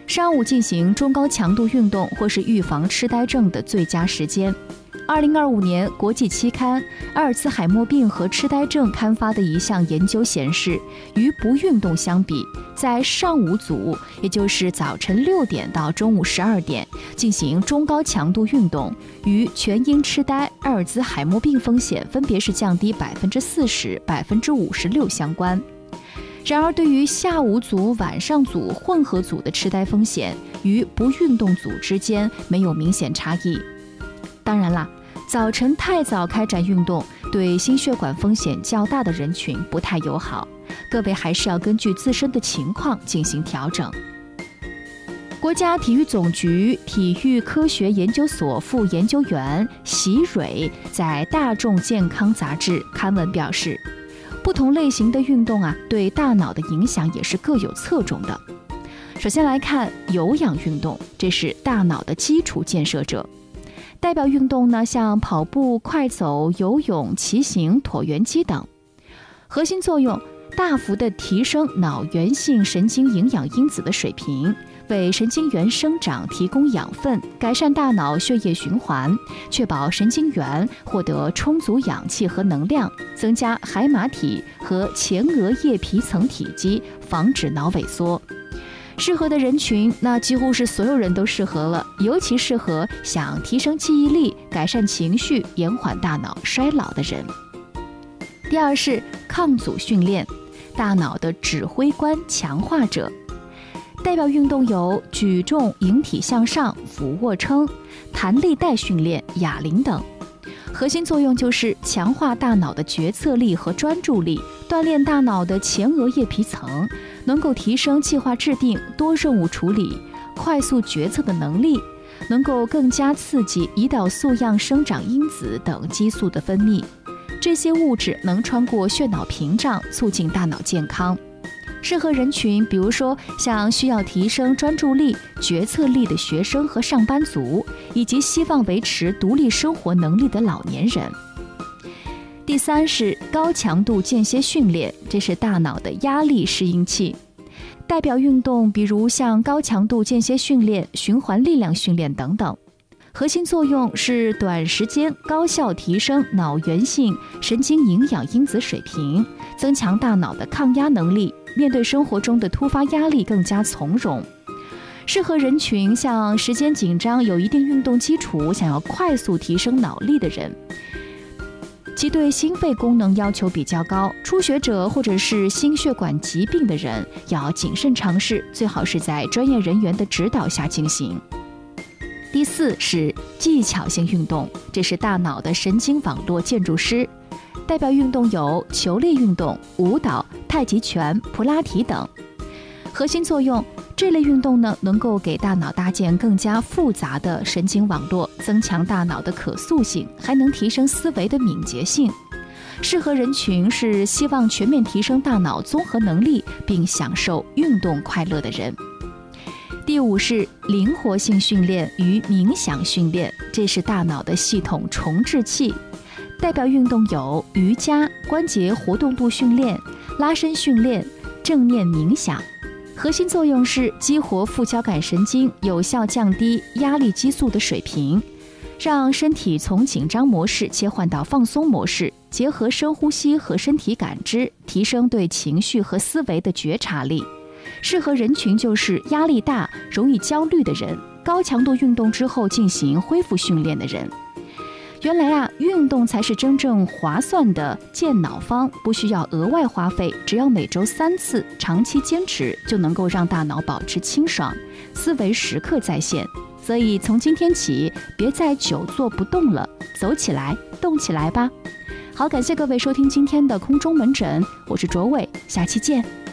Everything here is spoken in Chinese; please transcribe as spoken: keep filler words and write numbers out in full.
上午进行中高强度运动或是预防痴呆症的最佳时间。二零二五年国际期刊《阿尔茨海默病和痴呆症》刊发的一项研究显示，与不运动相比，在上午组，也就是早晨六点到中午十二点进行中高强度运动，与全因痴呆、阿尔兹海默病风险分别是降低百分之四十、百分之五十六相关。然而，对于下午组、晚上组、混合组的痴呆风险，与不运动组之间没有明显差异。当然啦，早晨太早开展运动，对心血管风险较大的人群不太友好，各位还是要根据自身的情况进行调整。国家体育总局体育科学研究所副研究员席蕊在《大众健康》杂志刊文表示，不同类型的运动啊，对大脑的影响也是各有侧重的。首先来看有氧运动，这是大脑的基础建设者。代表运动呢，像跑步、快走、游泳、骑行、椭圆机等。核心作用大幅地提升脑源性神经营养因子的水平，为神经元生长提供养分，改善大脑血液循环，确保神经元获得充足氧气和能量，增加海马体和前额叶皮层体积，防止脑萎缩。适合的人群，那几乎是所有人都适合了，尤其适合想提升记忆力、改善情绪、延缓大脑衰老的人。第二是抗阻训练，大脑的指挥官强化者。代表运动有举重、引体向上、俯卧撑、弹力带训练、哑铃等。核心作用就是强化大脑的决策力和专注力，锻炼大脑的前额叶皮层，能够提升计划制定、多任务处理、快速决策的能力，能够更加刺激胰岛素样生长因子等激素的分泌。这些物质能穿过血脑屏障，促进大脑健康。适合人群，比如说像需要提升专注力、决策力的学生和上班族，以及希望维持独立生活能力的老年人。第三是高强度间歇训练，这是大脑的压力适应器。代表运动比如像高强度间歇训练、循环力量训练等等。核心作用是短时间高效提升脑源性神经营养因子水平，增强大脑的抗压能力，面对生活中的突发压力更加从容。适合人群像时间紧张、有一定运动基础、想要快速提升脑力的人，其对心肺功能要求比较高，初学者或者是心血管疾病的人要谨慎尝试，最好是在专业人员的指导下进行。第四是技巧性运动，这是大脑的神经网络建筑师。代表运动有球类运动、舞蹈、太极拳、普拉提等。核心作用，这类运动呢，能够给大脑搭建更加复杂的神经网络，增强大脑的可塑性，还能提升思维的敏捷性。适合人群是希望全面提升大脑综合能力，并享受运动快乐的人。第五是灵活性训练与冥想训练，这是大脑的系统重置器。代表运动有瑜伽、关节活动度训练、拉伸训练、正念冥想。核心作用是激活副交感神经，有效降低压力激素的水平，让身体从紧张模式切换到放松模式，结合深呼吸和身体感知，提升对情绪和思维的觉察力。适合人群就是压力大、容易焦虑的人，高强度运动之后进行恢复训练的人。原来啊，运动才是真正划算的健脑方，不需要额外花费，只要每周三次，长期坚持就能够让大脑保持清爽，思维时刻在线。所以从今天起，别再久坐不动了，走起来，动起来吧。好，感谢各位收听今天的空中门诊，我是卓伟，下期见。